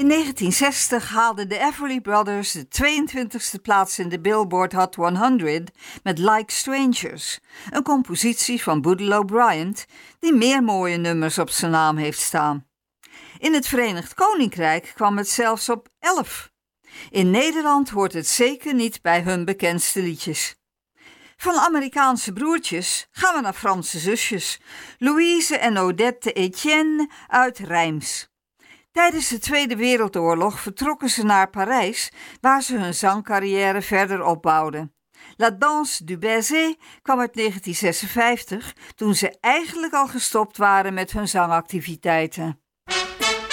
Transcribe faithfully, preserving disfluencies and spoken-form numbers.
In negentien zestig haalden de Everly Brothers de tweeëntwintigste plaats in de Billboard Hot honderd met Like Strangers, een compositie van Boodle Bryant die meer mooie nummers op zijn naam heeft staan. In het Verenigd Koninkrijk kwam het zelfs op elf. In Nederland hoort het zeker niet bij hun bekendste liedjes. Van Amerikaanse broertjes gaan we naar Franse zusjes, Louise en Odette Etienne uit Reims. Tijdens de Tweede Wereldoorlog vertrokken ze naar Parijs, waar ze hun zangcarrière verder opbouwden. La Danse du Baiser kwam uit negentien zesenvijftig, toen ze eigenlijk al gestopt waren met hun zangactiviteiten.